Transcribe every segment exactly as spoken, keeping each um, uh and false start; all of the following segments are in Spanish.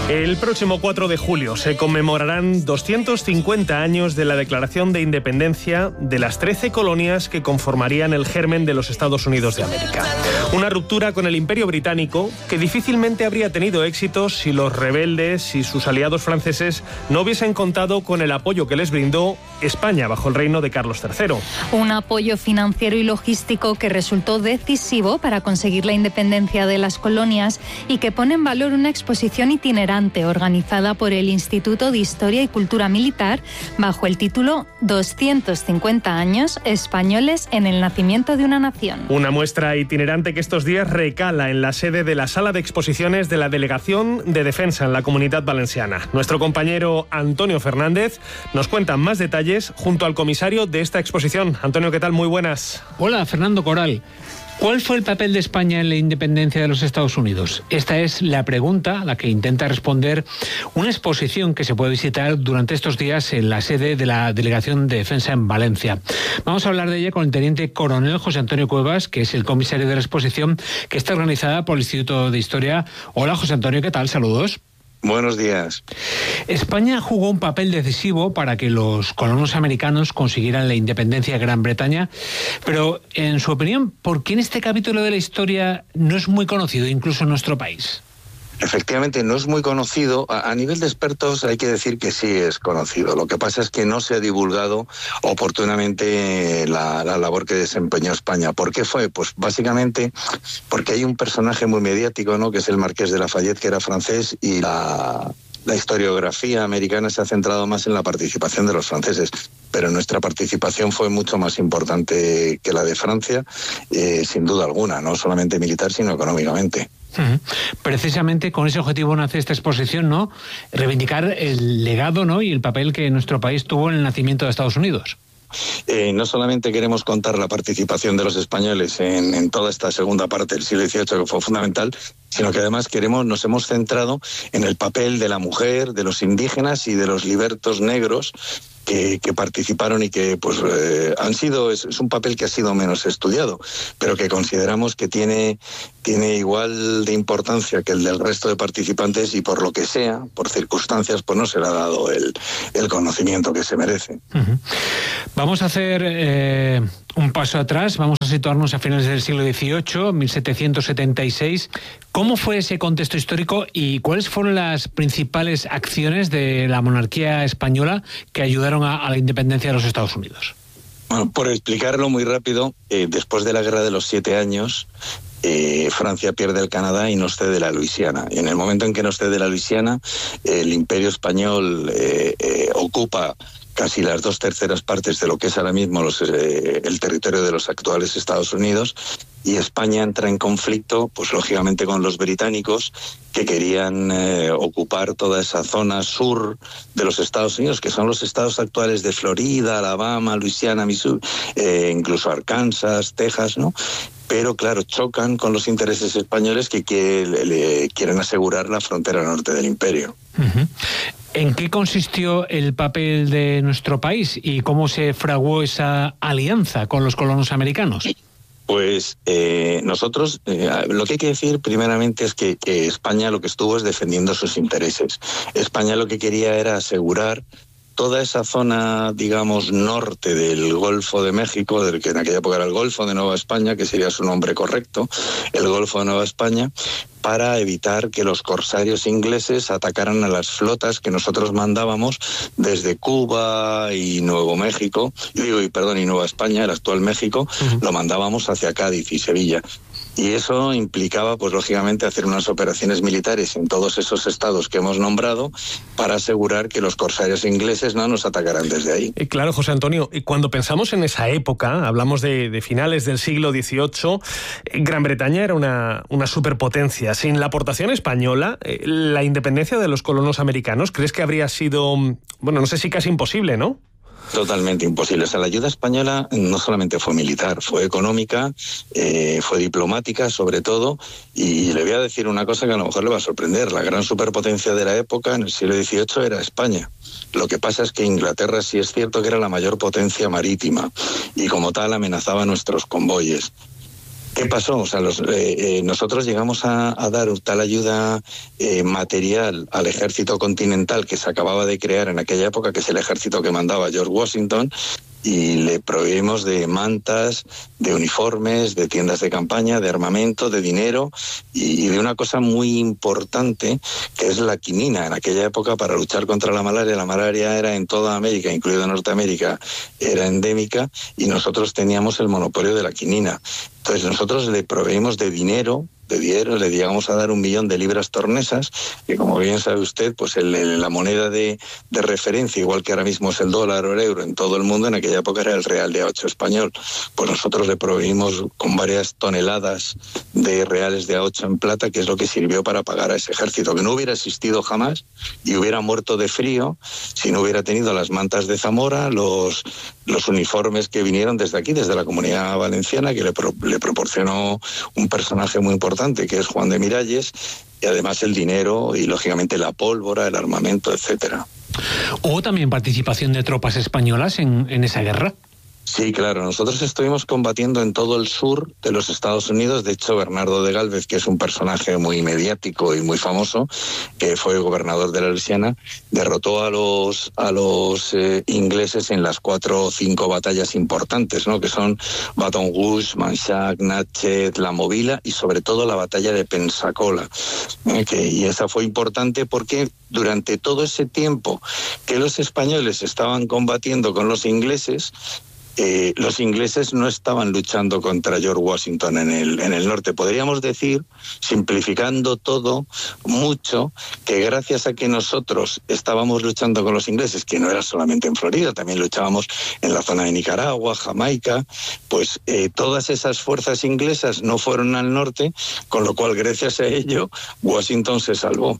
El próximo cuatro de julio se conmemorarán doscientos cincuenta años de la Declaración de Independencia de las trece colonias que conformarían el germen de los Estados Unidos de América. Una ruptura con el Imperio Británico que difícilmente habría tenido éxito si los rebeldes y sus aliados franceses no hubiesen contado con el apoyo que les brindó España bajo el reino de Carlos tercero. Un apoyo financiero y logístico que resultó decisivo para conseguir la independencia de las colonias y que pone en valor una exposición itinerante organizada por el Instituto de Historia y Cultura Militar bajo el título doscientos cincuenta años españoles en el nacimiento de una nación. Una muestra itinerante que estos días recala en la sede de la Sala de Exposiciones de la Delegación de Defensa en la Comunidad Valenciana. Nuestro compañero Antonio Fernández nos cuenta más detalles junto al comisario de esta exposición. Antonio, ¿qué tal? Muy buenas. Hola, Fernando Coral. ¿Cuál fue el papel de España en la independencia de los Estados Unidos? Esta es la pregunta a la que intenta responder una exposición que se puede visitar durante estos días en la sede de la Delegación de Defensa en Valencia. Vamos a hablar de ella con el teniente coronel José Antonio Cuevas, que es el comisario de la exposición, que está organizada por el Instituto de Historia. Hola, José Antonio, ¿qué tal? Saludos. Buenos días. España jugó un papel decisivo para que los colonos americanos consiguieran la independencia de Gran Bretaña, pero en su opinión, ¿por qué en este capítulo de la historia no es muy conocido, incluso en nuestro país? Efectivamente, no es muy conocido. A, a nivel de expertos hay que decir que sí es conocido. Lo que pasa es que no se ha divulgado oportunamente la, la labor que desempeñó España. ¿Por qué fue? Pues básicamente porque hay un personaje muy mediático, ¿no?, que es el Marqués de Lafayette, que era francés, y la... La historiografía americana se ha centrado más en la participación de los franceses, pero nuestra participación fue mucho más importante que la de Francia, eh, sin duda alguna, no solamente militar, sino económicamente. Uh-huh. Precisamente con ese objetivo nace esta exposición, ¿no? Reivindicar el legado, ¿no?, y el papel que nuestro país tuvo en el nacimiento de Estados Unidos. Eh, no solamente queremos contar la participación de los españoles en, en toda esta segunda parte del siglo dieciocho, que fue fundamental, sino que además queremos, nos hemos centrado en el papel de la mujer, de los indígenas y de los libertos negros que, que participaron y que pues eh, han sido, es, es un papel que ha sido menos estudiado, pero que consideramos que tiene, tiene igual de importancia que el del resto de participantes, y por lo que sea, por circunstancias, pues no se le ha dado el, el conocimiento que se merece. Uh-huh. Vamos a hacer eh, un paso atrás, vamos a situarnos a finales del siglo dieciocho, mil setecientos setenta y seis. ¿Cómo fue ese contexto histórico y cuáles fueron las principales acciones de la monarquía española que ayudaron a, a la independencia de los Estados Unidos? Bueno, por explicarlo muy rápido, eh, después de la Guerra de los Siete Años, eh, Francia pierde el Canadá y nos cede la Luisiana. Y en el momento en que nos cede la Luisiana, eh, el Imperio Español eh, eh, ocupa casi las dos terceras partes de lo que es ahora mismo los, eh, el territorio de los actuales Estados Unidos, y España entra en conflicto, pues lógicamente con los británicos, que querían eh, ocupar toda esa zona sur de los Estados Unidos, que son los estados actuales de Florida, Alabama, Luisiana, Missouri, eh, incluso Arkansas, Texas, ¿no? Pero claro, chocan con los intereses españoles que, que le, le quieren asegurar la frontera norte del imperio. Uh-huh. ¿En qué consistió el papel de nuestro país y cómo se fraguó esa alianza con los colonos americanos? Pues eh, nosotros, eh, lo que hay que decir primeramente es que, que España lo que estuvo es defendiendo sus intereses. España lo que quería era asegurar toda esa zona, digamos, norte del Golfo de México, del que en aquella época era el Golfo de Nueva España, que sería su nombre correcto, el Golfo de Nueva España, para evitar que los corsarios ingleses atacaran a las flotas que nosotros mandábamos desde Cuba y Nuevo México, y, perdón, y Nueva España, el actual México, uh-huh. Lo mandábamos hacia Cádiz y Sevilla. Y eso implicaba, pues lógicamente, hacer unas operaciones militares en todos esos estados que hemos nombrado para asegurar que los corsarios ingleses no nos atacaran desde ahí. Eh, claro, José Antonio, y cuando pensamos en esa época, hablamos de, de finales del siglo dieciocho, eh, Gran Bretaña era una, una superpotencia. Sin la aportación española, eh, la independencia de los colonos americanos, ¿crees que habría sido, bueno, no sé si casi imposible, ¿no? Totalmente imposible. O sea, la ayuda española no solamente fue militar, fue económica, eh, fue diplomática sobre todo, y le voy a decir una cosa que a lo mejor le va a sorprender. La gran superpotencia de la época, en el siglo dieciocho, era España. Lo que pasa es que Inglaterra sí es cierto que era la mayor potencia marítima y como tal amenazaba nuestros convoyes. ¿Qué pasó? O sea, los, eh, eh, nosotros llegamos a, a dar tal ayuda eh, material al ejército continental que se acababa de crear en aquella época, que es el ejército que mandaba George Washington, y le proveímos de mantas, de uniformes, de tiendas de campaña, de armamento, de dinero y, y de una cosa muy importante que es la quinina. En aquella época, para luchar contra la malaria, la malaria era en toda América, incluido Norteamérica, era endémica, y nosotros teníamos el monopolio de la quinina. Entonces nosotros le proveímos de dinero, de dinero, le llegamos a dar un millón de libras tornesas, que como bien sabe usted, pues el, el, la moneda de, de referencia, igual que ahora mismo es el dólar o el euro en todo el mundo, en aquella época era el real de a ocho español. Pues nosotros le proveímos con varias toneladas de reales de a ocho en plata, que es lo que sirvió para pagar a ese ejército, que no hubiera existido jamás y hubiera muerto de frío si no hubiera tenido las mantas de Zamora, los, los uniformes que vinieron desde aquí, desde la Comunidad Valenciana, que le, pro, le proporcionó un personaje muy importante, que es Juan de Miralles, y además el dinero y, lógicamente, la pólvora, el armamento, etcétera. ¿Hubo también participación de tropas españolas en, en esa guerra? Sí, claro. Nosotros estuvimos combatiendo en todo el sur de los Estados Unidos. De hecho, Bernardo de Gálvez, que es un personaje muy mediático y muy famoso, que fue gobernador de la Luisiana, derrotó a los a los eh, ingleses en las cuatro o cinco batallas importantes, ¿no? Que son Baton Rouge, Manchac, Natchez, La Movila y sobre todo la batalla de Pensacola. Eh, que, y esa fue importante porque durante todo ese tiempo que los españoles estaban combatiendo con los ingleses, Eh, los ingleses no estaban luchando contra George Washington en el, en el norte. Podríamos decir, simplificando todo mucho, que gracias a que nosotros estábamos luchando con los ingleses, que no era solamente en Florida, también luchábamos en la zona de Nicaragua, Jamaica, pues eh, todas esas fuerzas inglesas no fueron al norte, con lo cual gracias a ello Washington se salvó.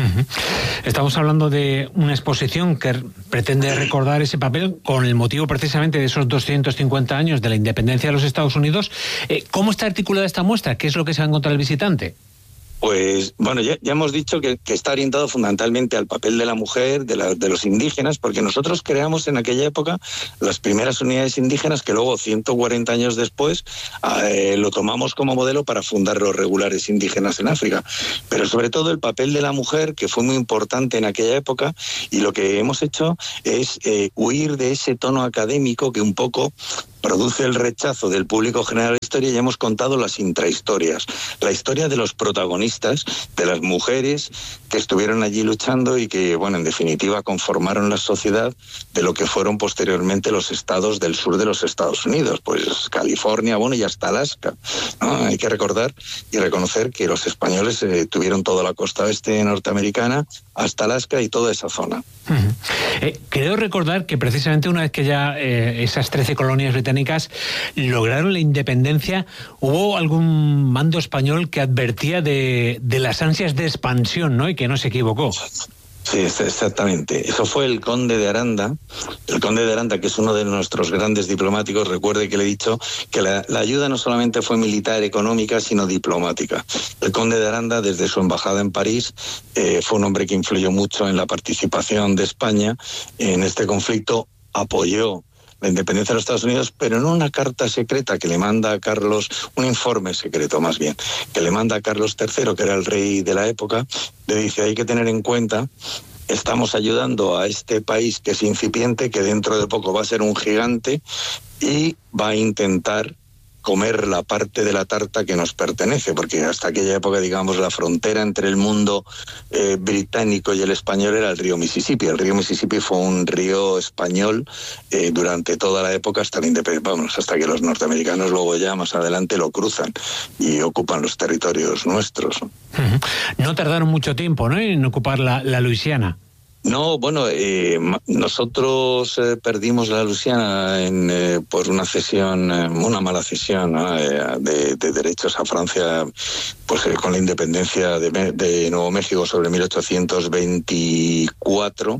Estamos hablando de una exposición que pretende recordar ese papel con el motivo precisamente de esos doscientos cincuenta años de la independencia de los Estados Unidos. ¿Cómo está articulada esta muestra? ¿Qué es lo que se va a encontrar el visitante? Pues bueno, ya, ya hemos dicho que, que está orientado fundamentalmente al papel de la mujer, de, la, de los indígenas, porque nosotros creamos en aquella época las primeras unidades indígenas que luego, ciento cuarenta años después, eh, lo tomamos como modelo para fundar los regulares indígenas en África. Pero sobre todo el papel de la mujer, que fue muy importante en aquella época, y lo que hemos hecho es eh, huir de ese tono académico que un poco produce el rechazo del público general a la historia, y hemos contado las intrahistorias, la historia de los protagonistas, de las mujeres que estuvieron allí luchando y que, bueno, en definitiva conformaron la sociedad de lo que fueron posteriormente los estados del sur de los Estados Unidos, pues California, bueno, y hasta Alaska, ¿no? Hay que recordar y reconocer que los españoles eh, tuvieron toda la costa oeste norteamericana, hasta Alaska y toda esa zona. Uh-huh. eh, creo recordar que precisamente una vez que ya eh, esas trece colonias británicas lograron la independencia, hubo algún mando español que advertía de, de las ansias de expansión, ¿no? Y que no se equivocó. Sí, exactamente. Eso fue el conde de Aranda. El conde de Aranda, que es uno de nuestros grandes diplomáticos. Recuerde que le he dicho que la, la ayuda no solamente fue militar, económica, sino diplomática. El conde de Aranda, desde su embajada en París, eh, fue un hombre que influyó mucho en la participación de España en este conflicto, apoyó la independencia de los Estados Unidos, pero en una carta secreta que le manda a Carlos, un informe secreto más bien, que le manda a Carlos tercero, que era el rey de la época, le dice: hay que tener en cuenta, estamos ayudando a este país que es incipiente, que dentro de poco va a ser un gigante y va a intentar comer la parte de la tarta que nos pertenece, porque hasta aquella época, digamos, la frontera entre el mundo eh, británico y el español era el río Mississippi. El río Mississippi fue un río español eh, durante toda la época hasta la independencia, vamos, hasta que los norteamericanos luego ya más adelante lo cruzan y ocupan los territorios nuestros. Uh-huh. No tardaron mucho tiempo, ¿no?, en ocupar la, la Luisiana. No, bueno, eh, nosotros eh, perdimos la Luisiana en, eh, por una cesión, eh, una mala cesión, ¿no? eh, de, de derechos a Francia, pues eh, con la independencia de, de Nuevo México sobre mil ochocientos veinticuatro,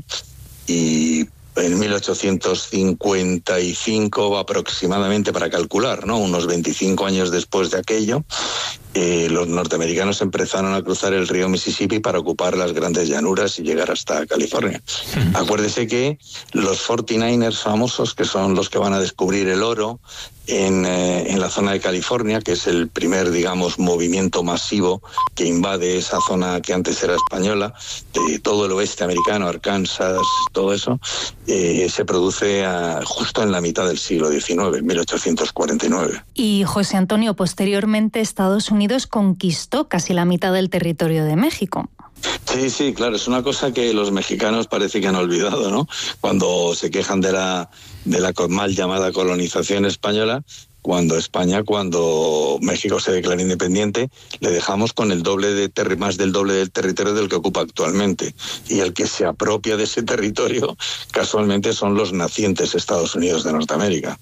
y en mil ochocientos cincuenta y cinco aproximadamente, para calcular, ¿no?, unos veinticinco años después de aquello. eh, los norteamericanos empezaron a cruzar el río Mississippi para ocupar las grandes llanuras y llegar hasta California. Uh-huh. Acuérdese que los cuarenta y nueve ers famosos, que son los que van a descubrir el oro en, eh, en la zona de California, que es el primer, digamos, movimiento masivo que invade esa zona que antes era española, de todo el oeste americano, Arkansas, todo eso, eh, se produce a, justo en la mitad del siglo diecinueve, mil ochocientos cuarenta y nueve. Y José Antonio, posteriormente Estados Unidos conquistó casi la mitad del territorio de México. Sí, sí, claro, es una cosa que los mexicanos parece que han olvidado, ¿no? Cuando se quejan de la, de la mal llamada colonización española, cuando España, cuando México se declara independiente, le dejamos con el doble de terri- más del doble del territorio del que ocupa actualmente. Y el que se apropia de ese territorio, casualmente, son los nacientes Estados Unidos de Norteamérica.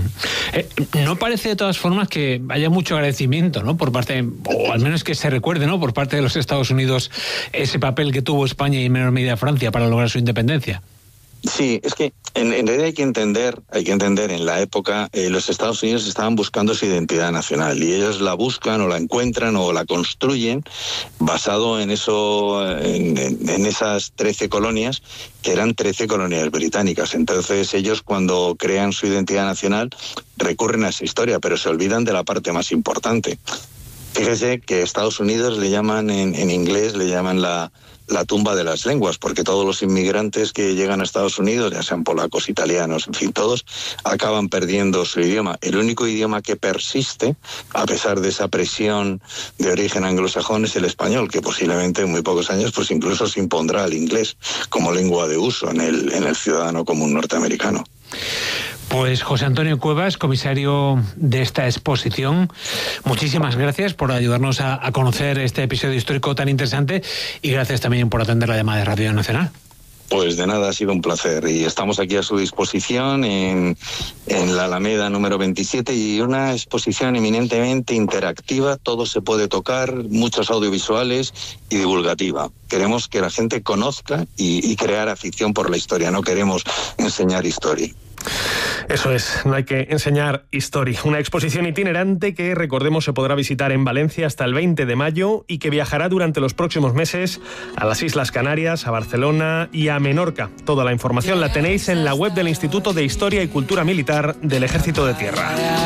Eh, no parece de todas formas que haya mucho agradecimiento, ¿no? Por parte, o al menos que se recuerde, ¿no? Por parte de los Estados Unidos ese papel que tuvo España y en menor medida Francia para lograr su independencia. Sí, es que en, en realidad hay que entender, hay que entender en la época eh, los Estados Unidos estaban buscando su identidad nacional y ellos la buscan o la encuentran o la construyen basado en eso, en, en, en esas trece colonias que eran trece colonias británicas. Entonces ellos cuando crean su identidad nacional recurren a esa historia, pero se olvidan de la parte más importante. Fíjese que Estados Unidos le llaman en, en inglés, le llaman la la tumba de las lenguas, porque todos los inmigrantes que llegan a Estados Unidos, ya sean polacos, italianos, en fin, todos acaban perdiendo su idioma. El único idioma que persiste, a pesar de esa presión de origen anglosajón, es el español, que posiblemente en muy pocos años pues incluso se impondrá al inglés como lengua de uso en el, en el ciudadano común norteamericano. Pues José Antonio Cuevas, comisario de esta exposición, muchísimas gracias por ayudarnos a, a conocer este episodio histórico tan interesante y gracias también por atender la llamada de Radio Nacional. Pues de nada, ha sido un placer y estamos aquí a su disposición en, en la Alameda número veintisiete y una exposición eminentemente interactiva, todo se puede tocar, muchos audiovisuales y divulgativa. Queremos que la gente conozca y, y crear afición por la historia, no queremos enseñar historia. Eso es, no hay que enseñar historia. Una exposición itinerante que, recordemos, se podrá visitar en Valencia hasta el veinte de mayo y que viajará durante los próximos meses a las Islas Canarias, a Barcelona y a Menorca. Toda la información la tenéis en la web del Instituto de Historia y Cultura Militar del Ejército de Tierra.